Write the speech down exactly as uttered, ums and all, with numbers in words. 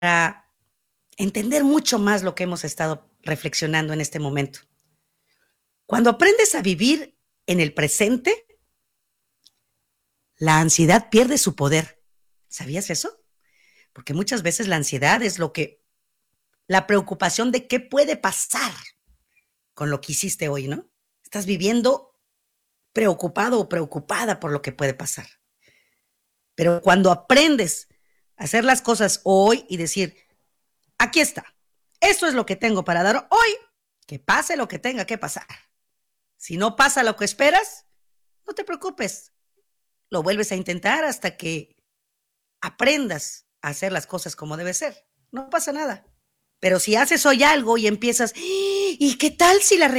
para entender mucho más lo que hemos estado reflexionando en este momento. Cuando aprendes a vivir en el presente, la ansiedad pierde su poder. ¿Sabías eso? Porque muchas veces la ansiedad es lo que, la preocupación de qué puede pasar con lo que hiciste hoy, ¿no? Estás viviendo preocupado o preocupada por lo que puede pasar. Pero cuando aprendes a hacer las cosas hoy y decir, aquí está, esto es lo que tengo para dar hoy, que pase lo que tenga que pasar. Si no pasa lo que esperas, no te preocupes, lo vuelves a intentar hasta que aprendas a hacer las cosas como debe ser. No pasa nada. Pero si haces hoy algo y empiezas, ¿y qué tal si la